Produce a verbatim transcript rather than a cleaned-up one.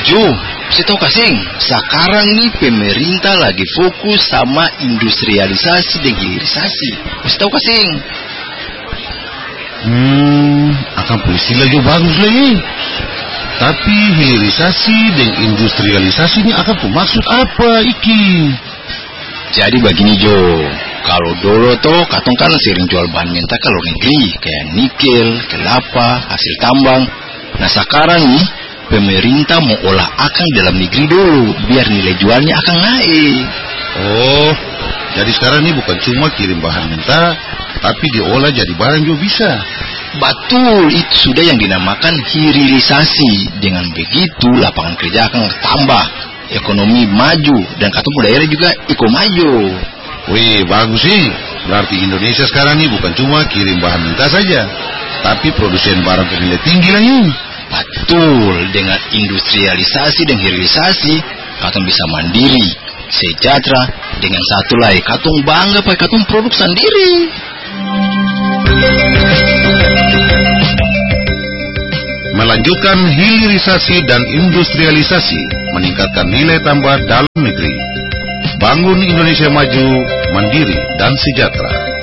Jo, saya tahu kasing, sekarang nih pemerintah lagi fokus sama industrialisasi dan hilirisasi. Saya tahu kasing. Hmm, akan polisi lagi bagus lagi. Tapi hilirisasi dan industrialisasi ini akan bermaksud apa, Iki? Jadi begini Jo, kalau dulu tuh katong kan sering jual bahan mentah ke luar negeri, kayak nikel, kelapa, hasil tambang. Nah sekarang nih, pemerintah mau olah akang dalam negeri dulu, biar nilai jualnya akan naik. Oh, jadi sekarang ini bukan cuma kirim bahan mentah, tapi diolah jadi barang juga bisa. Betul, itu sudah yang dinamakan hilirisasi. Dengan begitu, lapangan kerja akan tambah, ekonomi maju, dan katong daerah juga ikut maju. Wih, bagus sih. Berarti Indonesia sekarang ini bukan cuma kirim bahan mentah saja, tapi produsen barang bernilai tinggi lagi. Betul, dengan industrialisasi dan hilirisasi, katong bisa mandiri, sejahtera, dengan satu lagi, katong bangga pakai katong produk sendiri. Melanjutkan hilirisasi dan industrialisasi, meningkatkan nilai tambah dalam negeri. Bangun Indonesia maju, mandiri dan sejahtera.